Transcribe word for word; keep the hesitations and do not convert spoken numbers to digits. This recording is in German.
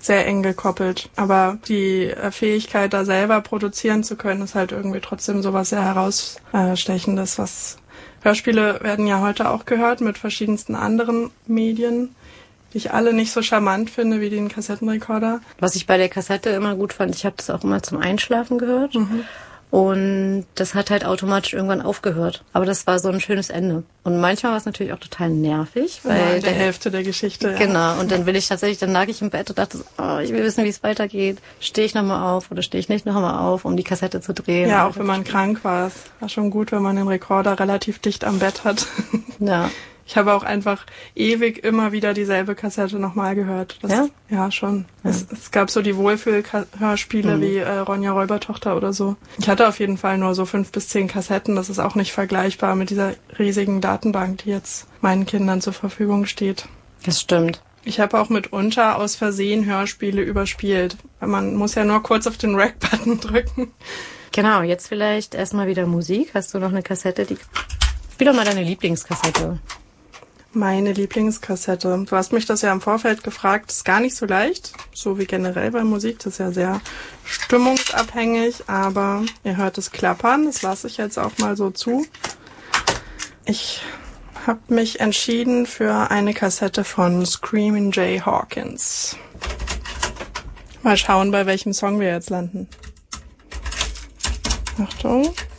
sehr eng gekoppelt. Aber die äh, Fähigkeit, da selber produzieren zu können, ist halt irgendwie trotzdem sowas sehr Herausstechendes. Was Hörspiele werden ja heute auch gehört mit verschiedensten anderen Medien, die ich alle nicht so charmant finde wie den Kassettenrekorder. Was ich bei der Kassette immer gut fand, ich habe das auch immer zum Einschlafen gehört. Mhm. Und das hat halt automatisch irgendwann aufgehört. Aber das war so ein schönes Ende. Und manchmal war es natürlich auch total nervig. Weil ja, in der, der Hälfte der Geschichte. Genau. Ja. Und dann will ich tatsächlich, dann lag ich im Bett und dachte, oh, ich will wissen, wie es weitergeht. Stehe ich nochmal auf oder stehe ich nicht nochmal auf, um die Kassette zu drehen? Ja, auch wenn man krank war. Es war schon gut, wenn man den Rekorder relativ dicht am Bett hat. Ja. Ich habe auch einfach ewig immer wieder dieselbe Kassette nochmal gehört. Das, ja? Ja, schon. Ja. Es, es gab so die Wohlfühl-Hörspiele mhm. wie äh, Ronja Räubertochter oder so. Ich hatte auf jeden Fall nur so fünf bis zehn Kassetten. Das ist auch nicht vergleichbar mit dieser riesigen Datenbank, die jetzt meinen Kindern zur Verfügung steht. Das stimmt. Ich habe auch mitunter aus Versehen Hörspiele überspielt. Man muss ja nur kurz auf den Rack-Button drücken. Genau, jetzt vielleicht erstmal wieder Musik. Hast du noch eine Kassette? Die... Spiel doch mal deine Lieblingskassette. Meine Lieblingskassette. Du hast mich das ja im Vorfeld gefragt. Das ist gar nicht so leicht, so wie generell bei Musik. Das ist ja sehr stimmungsabhängig, aber ihr hört es klappern. Das lasse ich jetzt auch mal so zu. Ich habe mich entschieden für eine Kassette von Screamin' Jay Hawkins. Mal schauen, bei welchem Song wir jetzt landen. Achtung.